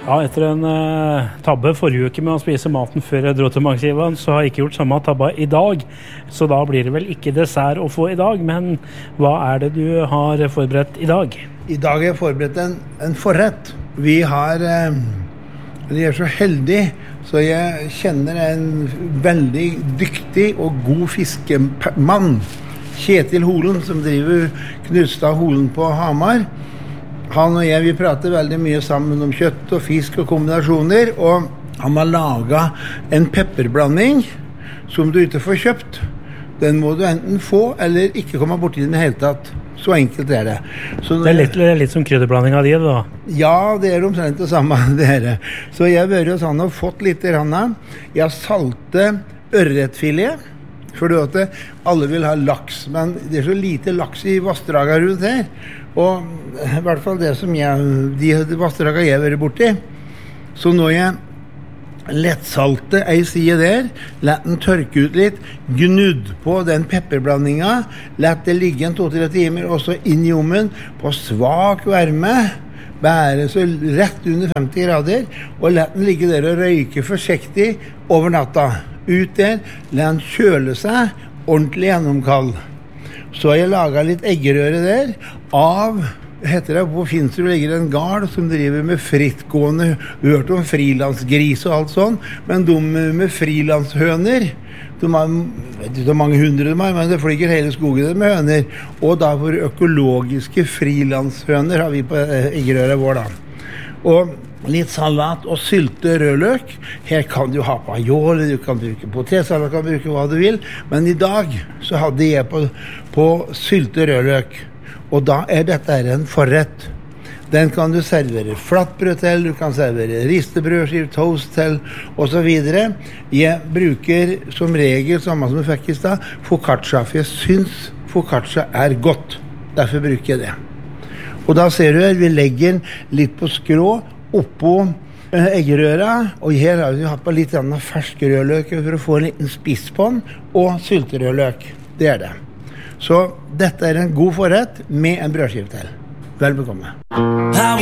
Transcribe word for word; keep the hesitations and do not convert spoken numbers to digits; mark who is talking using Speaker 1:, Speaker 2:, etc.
Speaker 1: Ja, etter en uh, tabbe forrige uke med å spise maten før jeg dro til Magsivan, så har jeg ikke gjort samme tabba i dag. Så da blir det vel ikke dessert å få i dag, men hva er det du har forberedt i dag?
Speaker 2: I dag har jeg forberedt en, en forrett. Vi har, uh, vi er så heldige, så jeg kjenner en veldig dyktig og god fiskemann, Kjetil Holen, som driver Knutstad Holen på Hamar. Han og jeg, vi prater veldig mye sammen om kjøtt og fisk og kombinasjoner, og han har laget en pepperblanding som du ikke får kjøpt. Den må du enten få eller ikke komme bort i den hele tatt. Så enkelt er det. Så
Speaker 1: det er litt, litt som krydderblanding av de, da?
Speaker 2: Ja, det er omtrent det samme, det her. Så jeg har vært hos han og fått litt i handa. Jeg har saltet ørretfilet, for du vet det, alle vil ha laks, men det er så lite laks i vassdraget rundt her. Og i hvert fall det som jeg, de vassdragene jeg har vært borti. Så når jeg lettsalte ei side der, lett den tørke ut litt, gnudd på den pepperblandinga, lett det ligge en to-tre timer, og så inn i ovnen på svak varme, bære så rett under femti grader, og lett den ligge der og røyke forsiktig over natta. Ut der, lett den kjøle seg ordentlig gjennomkald. Så har jeg laget litt eggerøre der, av, heter det, på Finnsrud ligger en gard som driver med frittgående, hørt om frilansgris og alt sånn, men de med frilanshøner, de har, vet ikke hvor mange hundre de har, men det flyger hele skogen med høner, og da for økologiske frilanshøner har vi på eggerøre vår da. Og litt salat og sylte rødløk. Her kan du ha på aioli, du kan bruke potetsalat, du kan bruke hva du vil. Men i dag så hadde jeg på, på sylte rødløk. Og da er dette en forrett. Den kan du servere flattbrød til, du kan servere ristebrødskiv, toast til, og så videre. Jeg bruker som regel, samme som du fikk i sted, focaccia, for jeg synes focaccia er godt. Derfor bruker jeg det. Og da ser du her, vi legger litt på skrå, oppå eggerøra, og her har vi hatt på litt fersk rødløk for å få en liten spiss på den, og sylterødløk, det er det. Så dette er en god forrett med en brødskive til. Vel bekomme.